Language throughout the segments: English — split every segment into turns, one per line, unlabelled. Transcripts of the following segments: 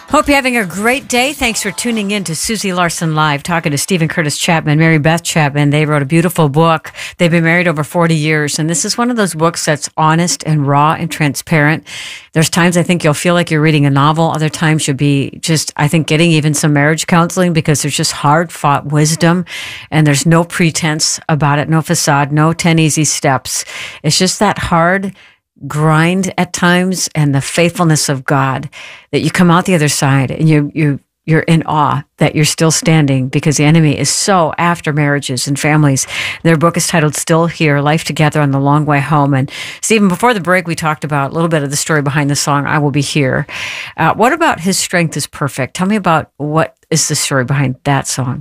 Hope you're having a great day. Thanks for tuning in to Susie Larson Live, talking to Stephen Curtis Chapman, Mary Beth Chapman. They wrote a beautiful book. They've been married over 40 years, and this is one of those books that's honest and raw and transparent. There's times I think you'll feel like you're reading a novel. Other times you'll be just, I think, getting even some marriage counseling, because there's just hard-fought wisdom, and there's no pretense about it, no facade, no 10 easy steps. It's just that hard grind at times, and the faithfulness of God, that you come out the other side and you're in awe that you're still standing, because the enemy is so after marriages and families. Their book is titled Still Here, Life Together on the Long Way Home. And Stephen, before the break, we talked about a little bit of the story behind the song, I Will Be Here. What about His Strength is Perfect? Tell me about what is the story behind that song.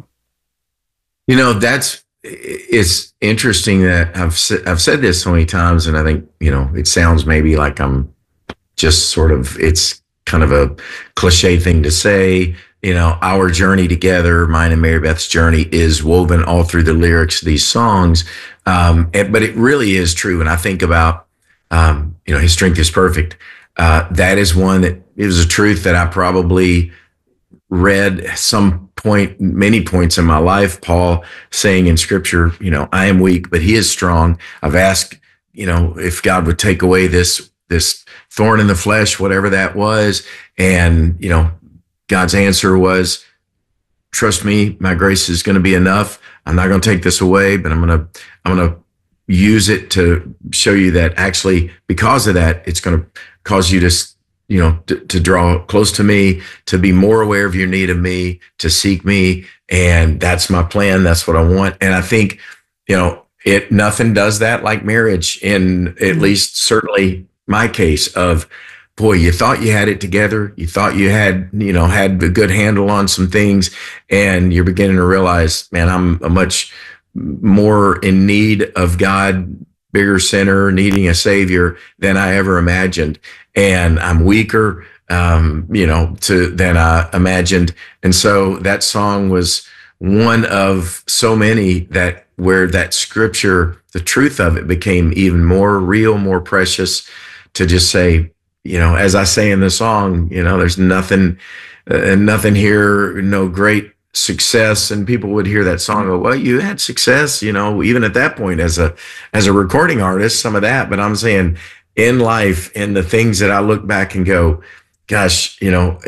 It's interesting that I've said this so many times, and I think, it sounds maybe like I'm just it's kind of a cliche thing to say. Our journey together, mine and Mary Beth's journey, is woven all through the lyrics of these songs. But it really is true. And I think about, His strength is perfect. That is one that is a truth that I probably read many points in my life, Paul saying in scripture, I am weak, but He is strong. I've asked, if God would take away this thorn in the flesh, whatever that was. And, God's answer was, trust me, my grace is going to be enough. I'm not going to take this away, but I'm going to use it to show you that actually, because of that, it's going to cause you to draw close to me, to be more aware of your need of me, to seek me. And that's my plan. That's what I want. And I think, nothing does that like marriage, in at least certainly my case of, boy, you thought you had it together. You thought you had a good handle on some things, and you're beginning to realize, man, I'm a much more in need of God, bigger sinner, needing a savior than I ever imagined. And I'm weaker, than I imagined. And so that song was one of so many where that scripture, the truth of it, became even more real, more precious, to just say, as I say in the song, there's nothing here, no great success. And people would hear that song, go, well, you had success, even at that point as a recording artist, some of that. But I'm saying in life, in the things that I look back and go, gosh,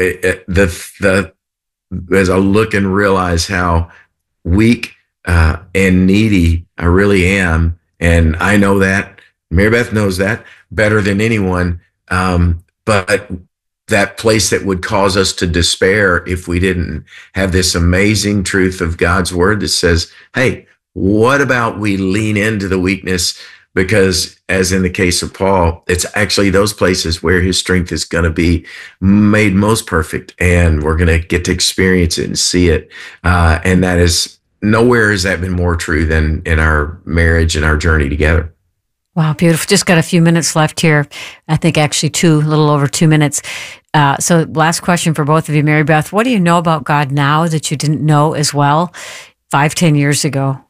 as I look and realize how weak and needy I really am. And I know that, Mary Beth knows that better than anyone. But that place that would cause us to despair if we didn't have this amazing truth of God's word that says, hey, what about we lean into the weakness? Because as in the case of Paul, it's actually those places where his strength is going to be made most perfect, and we're going to get to experience it and see it. And that is, nowhere has that been more true than in our marriage and our journey together.
Wow, beautiful. Just got a few minutes left here. I think actually a little over 2 minutes. So last question for both of you, Mary Beth. What do you know about God now that you didn't know as well 5-10 years ago?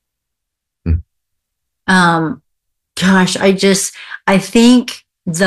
Gosh, I think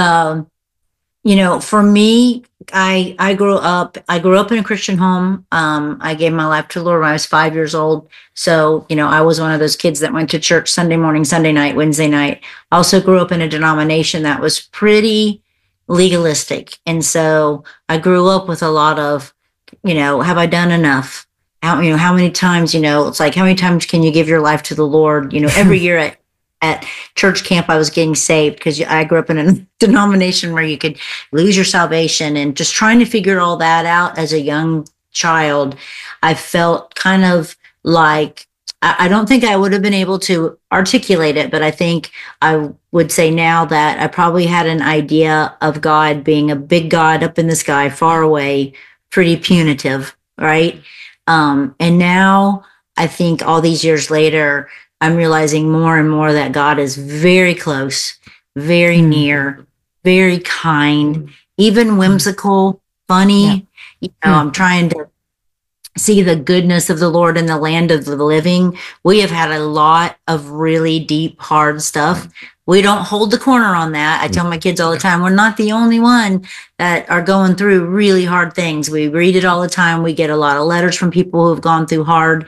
for me, I grew up in a Christian home. I gave my life to the Lord when I was 5 years old. So, I was one of those kids that went to church Sunday morning, Sunday night, Wednesday night. I also grew up in a denomination that was pretty legalistic. And so I grew up with a lot of, have I done enough? How many times, it's like, how many times can you give your life to the Lord? Every year at church camp, I was getting saved, because I grew up in a denomination where you could lose your salvation, and just trying to figure all that out as a young child. I felt kind of like, I don't think I would have been able to articulate it, but I think I would say now that I probably had an idea of God being a big God up in the sky, far away, pretty punitive, right? And now I think all these years later, I'm realizing more and more that God is very close, very near, very kind, even whimsical, funny. I'm trying to see the goodness of the Lord in the land of the living. We have had a lot of really deep, hard stuff. We don't hold the corner on that. I tell my kids all the time, we're not the only one that are going through really hard things. We read it all the time. We get a lot of letters from people who have gone through hard.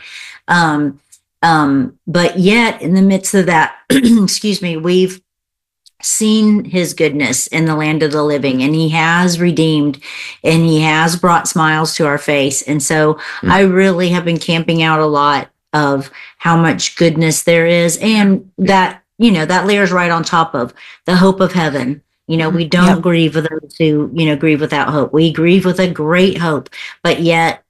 But yet in the midst of that, excuse me, we've seen his goodness in the land of the living, and he has redeemed, and he has brought smiles to our face. And so I really have been camping out a lot of how much goodness there is, and that, you know, that layers right on top of the hope of heaven. You know, we don't grieve with those who, you know, grieve without hope. We grieve with a great hope, but yet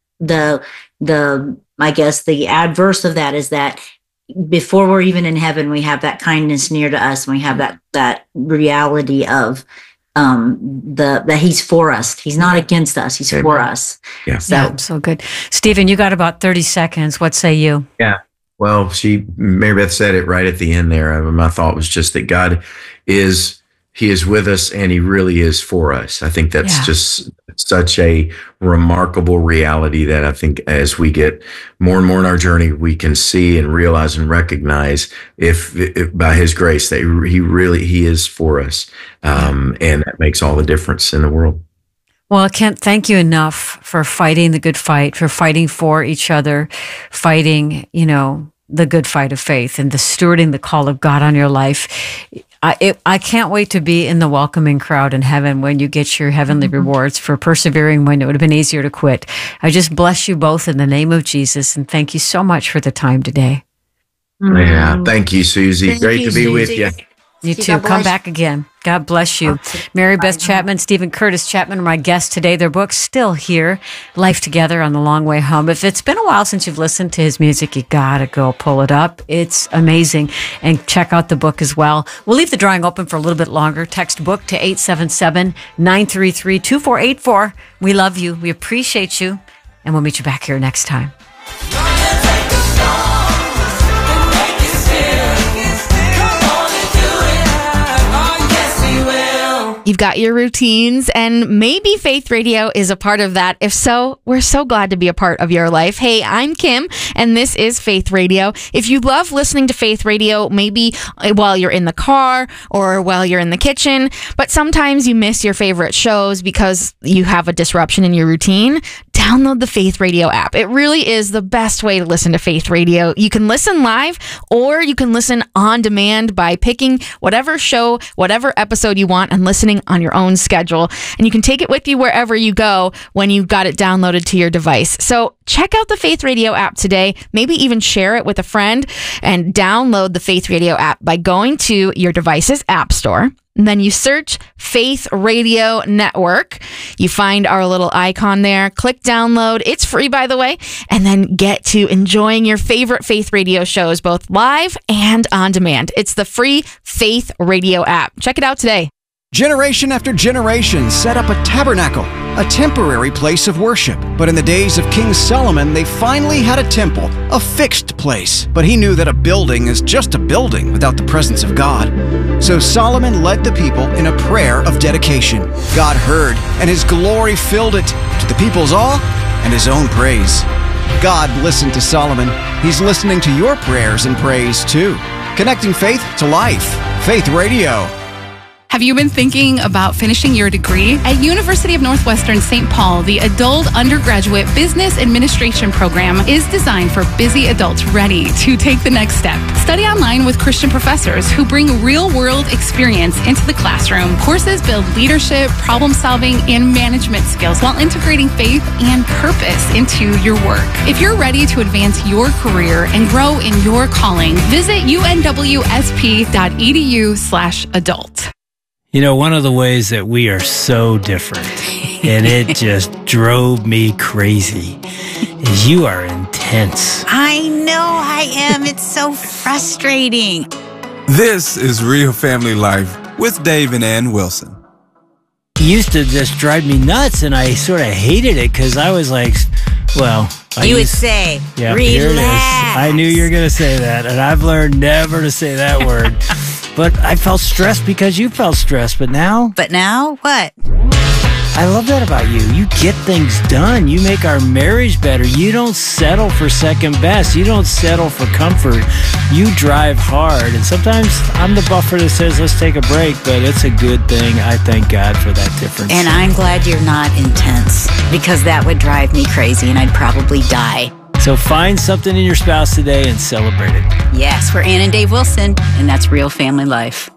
I guess the adverse of that is that before we're even in heaven, we have that kindness near to us, and we have that reality of that he's for us. He's not against us. He's for us.
Yeah.
So good. Stephen, you got about 30 seconds. What say you?
Yeah. Well, Mary Beth said it right at the end there. My thought was just that God he is with us, and he really is for us. I think that's just such a remarkable reality that I think as we get more and more in our journey, we can see and realize and recognize if by his grace that he is for us. And that makes all the difference in the world.
Well, I can't thank you enough for fighting the good fight, for fighting for each other, fighting, you know, the good fight of faith, and the stewarding the call of God on your life. I can't wait to be in the welcoming crowd in heaven when you get your heavenly rewards for persevering when it would have been easier to quit. I just bless you both in the name of Jesus, and thank you so much for the time today.
Yeah, thank you, Susie. Great to be with you.
You too. Come back again. God bless you. Mary Beth Chapman, Stephen Curtis Chapman are my guests today. Their book's still here, Life Together on the Long Way Home. If it's been a while since you've listened to his music, you gotta go pull it up. It's amazing. And check out the book as well. We'll leave the drawing open for a little bit longer. Text book to 877-933-2484. We love you. We appreciate you. And we'll meet you back here next time.
You've got your routines, and maybe Faith Radio is a part of that. If so, we're so glad to be a part of your life. Hey, I'm Kim, and this is Faith Radio. If you love listening to Faith Radio, maybe while you're in the car or while you're in the kitchen, but sometimes you miss your favorite shows because you have a disruption in your routine, download the Faith Radio app. It really is the best way to listen to Faith Radio. You can listen live, or you can listen on demand by picking whatever show, whatever episode you want, and listening on your own schedule. And you can take it with you wherever you go when you've got it downloaded to your device. So check out the Faith Radio app today. Maybe even share it with a friend, and download the Faith Radio app by going to your device's app store. And then you search Faith Radio Network. You find our little icon there. Click download. It's free, by the way. And then get to enjoying your favorite Faith Radio shows, both live and on demand. It's the free Faith Radio app. Check it out today.
Generation after generation set up a tabernacle, a temporary place of worship. But in the days of King Solomon, they finally had a temple, a fixed place. But he knew that a building is just a building without the presence of God. So Solomon led the people in a prayer of dedication. God heard, and his glory filled it, to the people's awe and his own praise. God listened to Solomon. He's listening to your prayers and praise too. Connecting faith to life. Faith Radio.
Have you been thinking about finishing your degree? At University of Northwestern St. Paul, the Adult Undergraduate Business Administration program is designed for busy adults ready to take the next step. Study online with Christian professors who bring real-world experience into the classroom. Courses build leadership, problem-solving, and management skills while integrating faith and purpose into your work. If you're ready to advance your career and grow in your calling, visit unwsp.edu/adult.
You know, one of the ways that we are so different, and it just drove me crazy, is you are intense.
I know I am. It's so frustrating.
This is Real Family Life with Dave and Ann Wilson.
It used to just drive me nuts, and I sort of hated it because I was like, well...
You would say,
yeah,
relax.
Here it is. I knew you were going to say that, and I've learned never to say that word. But I felt stressed because you felt stressed, but now...
But now, what?
I love that about you. You get things done. You make our marriage better. You don't settle for second best. You don't settle for comfort. You drive hard. And sometimes I'm the buffer that says, let's take a break, but it's a good thing. I thank God for that difference.
And I'm glad you're not intense, because that would drive me crazy and I'd probably die.
So find something in your spouse today and celebrate it.
Yes, we're Ann and Dave Wilson, and that's Real Family Life.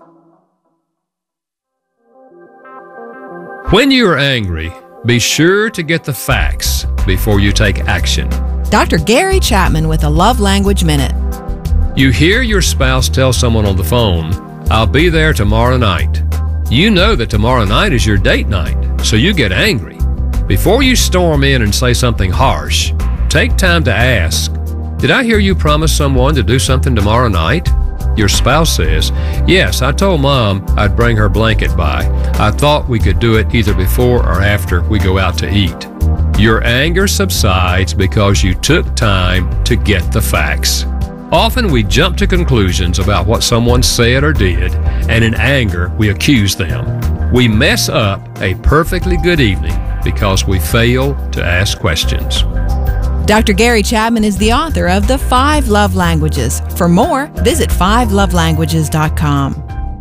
When you are angry, be sure to get the facts before you take action.
Dr. Gary Chapman with a Love Language Minute.
You hear your spouse tell someone on the phone, "I'll be there tomorrow night." You know that tomorrow night is your date night, so you get angry. Before you storm in and say something harsh, take time to ask, "Did I hear you promise someone to do something tomorrow night?" Your spouse says, "Yes, I told Mom I'd bring her blanket by. I thought we could do it either before or after we go out to eat." Your anger subsides because you took time to get the facts. Often we jump to conclusions about what someone said or did, and in anger we accuse them. We mess up a perfectly good evening because we fail to ask questions.
Dr. Gary Chapman is the author of The 5 Love Languages. For more, visit 5lovelanguages.com.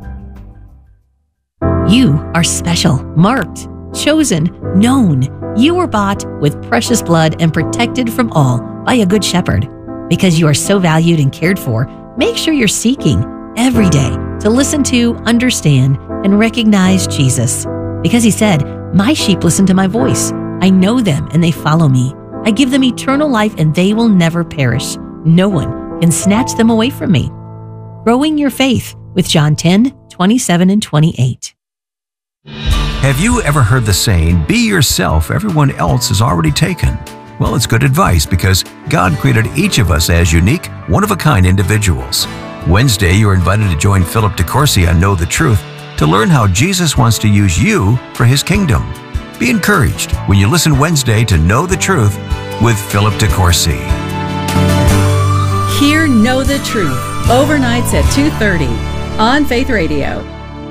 You are special, marked, chosen, known. You were bought with precious blood and protected from all by a good shepherd. Because you are so valued and cared for, make sure you're seeking every day to listen to, understand, and recognize Jesus. Because he said, "My sheep listen to my voice. I know them and they follow me. I give them eternal life and they will never perish. No one can snatch them away from me." Growing your faith with John 10:27 and 28.
Have you ever heard the saying, "Be yourself, everyone else is already taken"? Well, it's good advice because God created each of us as unique, one-of-a-kind individuals. Wednesday, you're invited to join Philip DeCourcy on Know the Truth to learn how Jesus wants to use you for his kingdom. Be encouraged when you listen Wednesday to Know the Truth with Philip DeCourcy.
Hear Know the Truth, overnights at 2:30 on Faith Radio.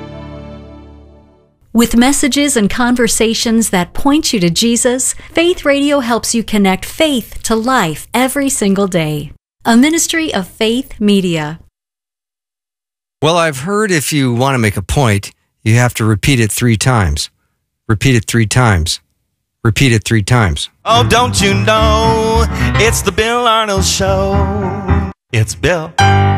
With messages and conversations that point you to Jesus, Faith Radio helps you connect faith to life every single day. A ministry of Faith Media.
Well, I've heard if you want to make a point, you have to repeat it 3 times. Repeat it 3 times. Repeat it 3 times.
Oh, don't you know, it's the Bill Arnold Show. It's Bill